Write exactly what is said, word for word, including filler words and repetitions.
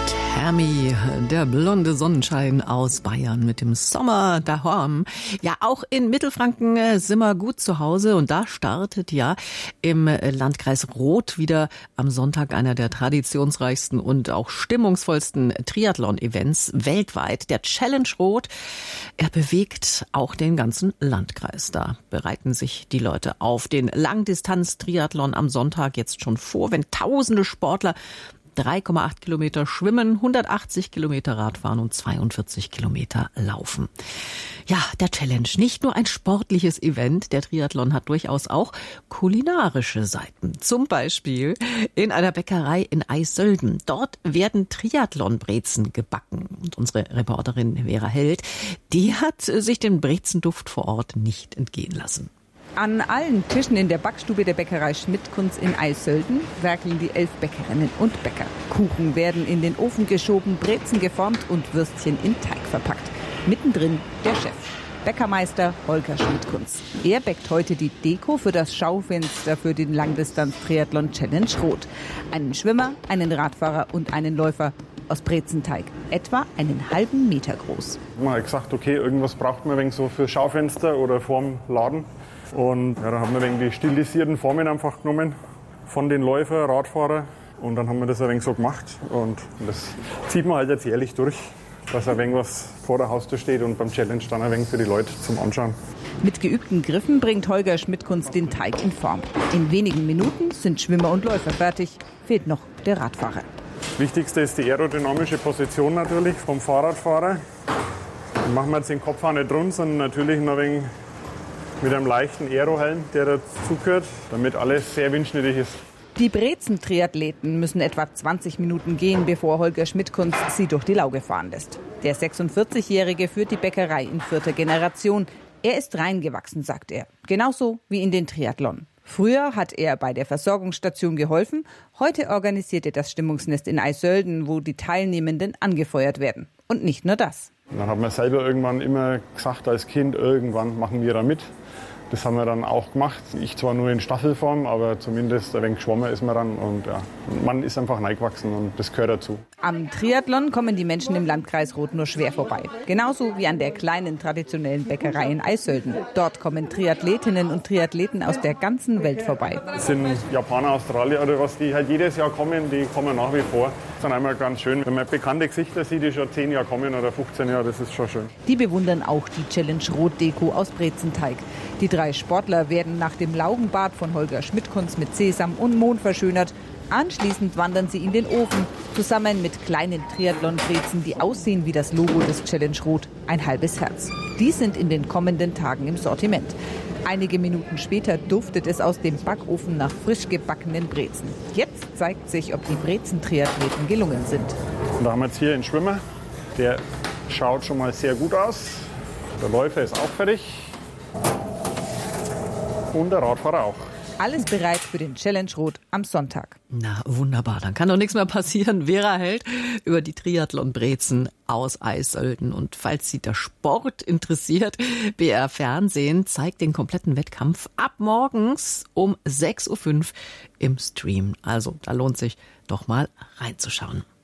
Tammy, der blonde Sonnenschein aus Bayern mit dem Sommer daheim. Ja, auch in Mittelfranken sind wir gut zu Hause und da startet ja im Landkreis Roth wieder am Sonntag einer der traditionsreichsten und auch stimmungsvollsten Triathlon-Events weltweit, der Challenge Roth. Er bewegt auch den ganzen Landkreis. Da bereiten sich die Leute auf den Langdistanz-Triathlon am Sonntag jetzt schon vor, wenn tausende Sportler drei Komma acht Kilometer schwimmen, hundertachtzig Kilometer Radfahren und zweiundvierzig Kilometer laufen. Ja, der Challenge, nicht nur ein sportliches Event, der Triathlon hat durchaus auch kulinarische Seiten. Zum Beispiel in einer Bäckerei in Eisölden. Dort werden Triathlon-Brezen gebacken. Und unsere Reporterin Vera Held, die hat sich den Brezenduft vor Ort nicht entgehen lassen. An allen Tischen in der Backstube der Bäckerei Schmidt-Kunz in Eisölden werkeln die elf Bäckerinnen und Bäcker. Kuchen werden in den Ofen geschoben, Brezen geformt und Würstchen in Teig verpackt. Mittendrin der Chef, Bäckermeister Holger Schmidt-Kunz. Er bäckt heute die Deko für das Schaufenster für den Langdistanz-Triathlon Challenge Roth. Einen Schwimmer, einen Radfahrer und einen Läufer aus Brezenteig, etwa einen halben Meter groß. Man hat gesagt, okay, irgendwas braucht man wegen so für Schaufenster oder vorm Laden. Und ja, dann haben wir wegen die stilisierten Formen einfach genommen von den Läufer, Radfahrer. Und dann haben wir das ein wenig so gemacht. Und das zieht man halt jetzt jährlich durch, dass ein wenig was vor der Haustür steht und beim Challenge dann ein wenig für die Leute zum Anschauen. Mit geübten Griffen bringt Holger Schmidt-Kunz den Teig in Form. In wenigen Minuten sind Schwimmer und Läufer fertig. Fehlt noch der Radfahrer. Das Wichtigste ist die aerodynamische Position natürlich vom Fahrradfahrer. Dann machen wir jetzt den Kopf auch nicht rund, sondern natürlich noch ein wenig mit einem leichten Aerohelm, der dazugehört, damit alles sehr windschnittig ist. Die Brezen-Triathleten müssen etwa zwanzig Minuten gehen, bevor Holger Schmidt-Kunz sie durch die Lauge fahren lässt. Der sechsundvierzig-Jährige führt die Bäckerei in vierter Generation. Er ist reingewachsen, sagt er. Genauso wie in den Triathlon. Früher hat er bei der Versorgungsstation geholfen. Heute organisiert er das Stimmungsnest in Eisölden, wo die Teilnehmenden angefeuert werden. Und nicht nur das. Dann hat man selber irgendwann immer gesagt als Kind, irgendwann machen wir da mit. Das haben wir dann auch gemacht. Ich zwar nur in Staffelform, aber zumindest ein wenig geschwommen ist man dann. Und ja, man ist einfach reingewachsen und das gehört dazu. Am Triathlon kommen die Menschen im Landkreis Roth nur schwer vorbei. Genauso wie an der kleinen traditionellen Bäckerei in Eisölden. Dort kommen Triathletinnen und Triathleten aus der ganzen Welt vorbei. Es sind Japaner, Australier oder was, die halt jedes Jahr kommen, die kommen nach wie vor. Das ist dann einmal ganz schön, wenn man bekannte Gesichter sieht, die schon zehn Jahre kommen oder fünfzehn Jahre, das ist schon schön. Die bewundern auch die Challenge Roth Deko aus Brezenteig. Die drei Sportler werden nach dem Laugenbad von Holger Schmidt-Kunz mit Sesam und Mohn verschönert. Anschließend wandern sie in den Ofen, zusammen mit kleinen Triathlon-Brezen, die aussehen wie das Logo des Challenge Roth, ein halbes Herz. Die sind in den kommenden Tagen im Sortiment. Einige Minuten später duftet es aus dem Backofen nach frisch gebackenen Brezen. Jetzt zeigt sich, ob die Brezen-Triathleten gelungen sind. Und da haben wir jetzt hier einen Schwimmer, der schaut schon mal sehr gut aus. Der Läufer ist auch fertig. Und der Radfahrer auch. Alles bereit für den Challenge Roth am Sonntag. Na, wunderbar. Dann kann doch nichts mehr passieren. Vera Held über die Triathlon-Brezen aus Eisölden. Und falls Sie der Sport interessiert, B R Fernsehen zeigt den kompletten Wettkampf ab morgens um sechs Uhr fünf im Stream. Also, da lohnt sich doch mal reinzuschauen.